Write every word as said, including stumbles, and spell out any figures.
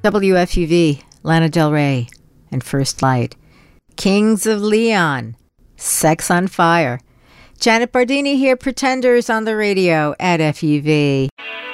W F U V, Lana Del Rey, and First Light. Kings of Leon, Sex on Fire. Janet Bardini here, Pretenders on the radio at F U V.